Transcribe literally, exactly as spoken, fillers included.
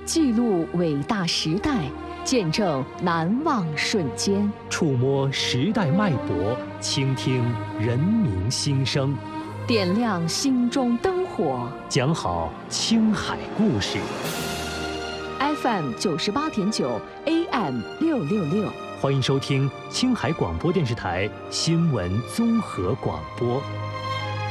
记录伟大时代，见证难忘瞬间， 触摸时代脉搏，倾听人民心声， 点亮心中灯火， 讲好青海故事。 F M 九十八点九 ，A M 六六六， 欢迎收听青海广播电视台新闻综合广播。